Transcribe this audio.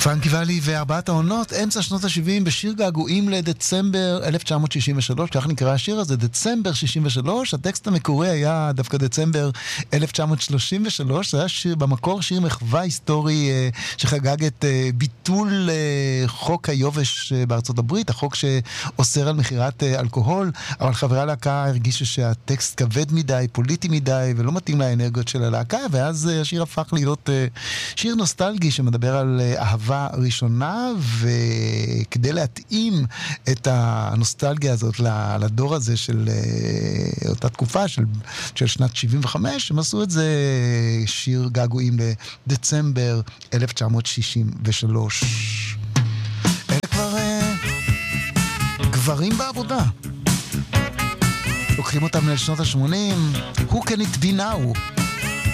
פרנקי ואלי וארבעת העונות, אמצע שנות ה-70 בשיר געגועים לדצמבר 1963, כך נקרא השיר הזה, דצמבר 63, הטקסט המקורי היה דווקא דצמבר 1933, זה היה שיר, במקור שיר מחווה היסטורי שחגג את ביטול חוק היובש בארצות הברית, החוק שאוסר על מכירת אלכוהול, אבל חברי הלהקה הרגישו שהטקסט כבד מדי, פוליטי מדי, ולא מתאים לאנרגיות של הלהקה, ואז השיר הפך להיות שיר נוסטלגי שמדבר על אהבה ראשונה, וכדי להתאים את הנוסטלגיה הזאת לדור הזה של אותה תקופה של שנת 75, הם עשו את זה שיר געגועים לדצמבר 1963. אלה כבר גברים בעבודה. לוקחים אותם לשנות ה-80, Who Can It Be Now?